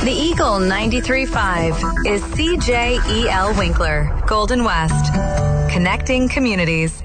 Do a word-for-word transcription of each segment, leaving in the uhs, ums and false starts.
The Eagle ninety-three point five is C J E L Winkler, Golden West. Connecting communities.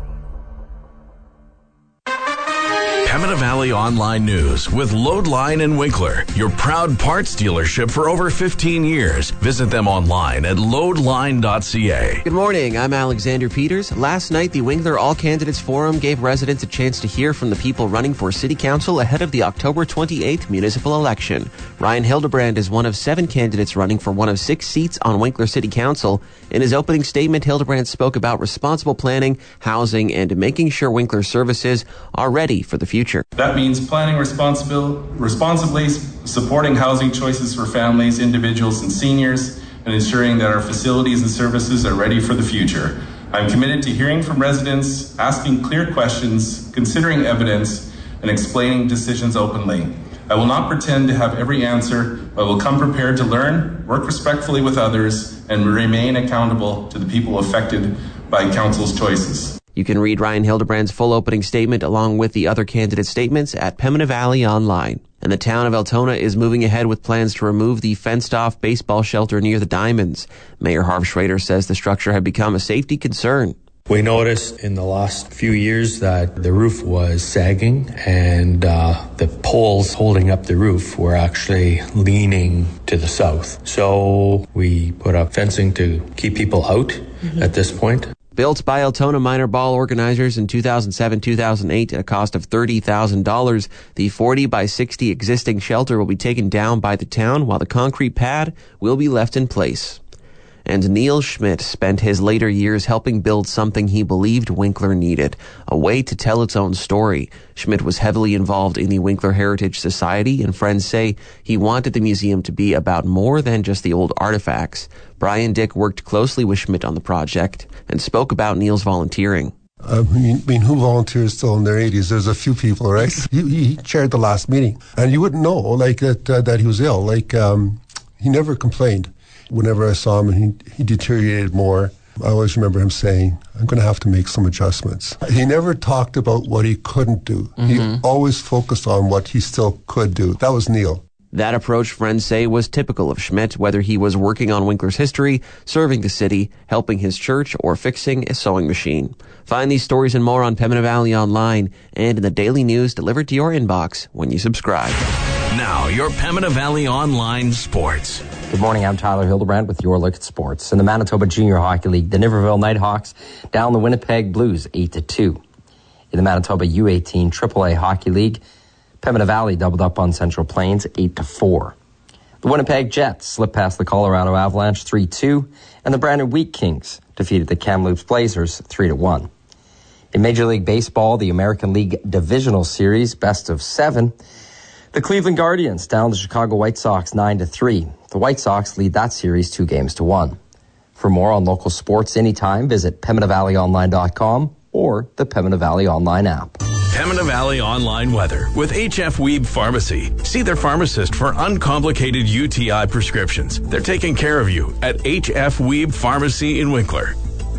Pembina Valley Online News with Loadline and Winkler, your proud parts dealership for over fifteen years. Visit them online at loadline dot c a. Good morning, I'm Alexander Peters. Last night, the Winkler All Candidates Forum gave residents a chance to hear from the people running for City Council ahead of the October twenty-eighth municipal election. Ryan Hildebrand is one of seven candidates running for one of six seats on Winkler City Council. In his opening statement, Hildebrand spoke about responsible planning, housing, and making sure Winkler services are ready for the future. That means planning responsible, responsibly, supporting housing choices for families, individuals, and seniors, and ensuring that our facilities and services are ready for the future. I'm committed to hearing from residents, asking clear questions, considering evidence, and explaining decisions openly. I will not pretend to have every answer, but will come prepared to learn, work respectfully with others, and remain accountable to the people affected by Council's choices. You can read Ryan Hildebrand's full opening statement along with the other candidate statements at Pembina Valley Online. And the town of Altona is moving ahead with plans to remove the fenced-off baseball shelter near the Diamonds. Mayor Harv Schrader says the structure had become a safety concern. We noticed in the last few years that the roof was sagging and uh, the poles holding up the roof were actually leaning to the south. So we put up fencing to keep people out mm-hmm. at this point. Built by Altona minor ball organizers in two thousand seven two thousand eight at a cost of thirty thousand dollars, the forty by sixty existing shelter will be taken down by the town while the concrete pad will be left in place. And Neil Schmidt spent his later years helping build something he believed Winkler needed, a way to tell its own story. Schmidt was heavily involved in the Winkler Heritage Society, and friends say he wanted the museum to be about more than just the old artifacts. Brian Dick worked closely with Schmidt on the project and spoke about Neil's volunteering. I mean, I mean, who volunteers still in their eighties? There's a few people, right? he, he chaired the last meeting, and you wouldn't know, like, that, uh, that he was ill. Like, um, he never complained. Whenever I saw him, he, he deteriorated more. I always remember him saying, I'm going to have to make some adjustments. He never talked about what he couldn't do. Mm-hmm. He always focused on what he still could do. That was Neil. That approach, friends say, was typical of Schmidt, whether he was working on Winkler's history, serving the city, helping his church, or fixing a sewing machine. Find these stories and more on Pembina Valley Online and in the daily news delivered to your inbox when you subscribe. Now, your Pembina Valley Online Sports. Good morning, I'm Tyler Hildebrand with your look at sports. In the Manitoba Junior Hockey League, the Niverville Nighthawks down the Winnipeg Blues eight to two. In the Manitoba U eighteen triple A Hockey League, Pembina Valley doubled up on Central Plains eight to four. The Winnipeg Jets slipped past the Colorado Avalanche three two, and the Brandon Wheat Kings defeated the Kamloops Blazers three to one. In Major League Baseball, the American League Divisional Series best of seven, the Cleveland Guardians down the Chicago White Sox nine to three. The White Sox lead that series two games to one. For more on local sports anytime, visit Pembina Valley Online dot com or the Pembina Valley Online app. Pembina Valley Online Weather with H F Weeb Pharmacy. See their pharmacist for uncomplicated U T I prescriptions. They're taking care of you at H F Weeb Pharmacy in Winkler.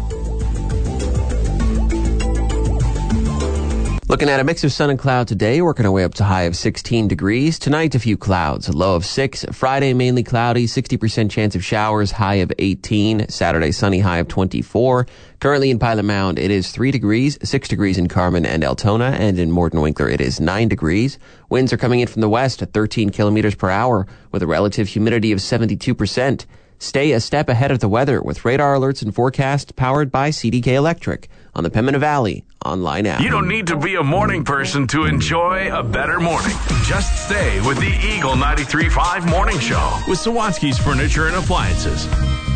Looking at a mix of sun and cloud today, working our way up to a high of sixteen degrees. Tonight, a few clouds, a low of six. Friday, mainly cloudy, sixty percent chance of showers, high of eighteen. Saturday, sunny, high of twenty-four. Currently in Pilot Mound, it is three degrees, six degrees in Carman and Altona, and in Morton Winkler, it is nine degrees. Winds are coming in from the west at thirteen kilometers per hour, with a relative humidity of seventy-two percent. Stay a step ahead of the weather with radar alerts and forecasts powered by C D K Electric on the Pembina Valley Online app. You don't need to be a morning person to enjoy a better morning. Just stay with the Eagle ninety-three point five Morning Show with Sawatsky's Furniture and Appliances.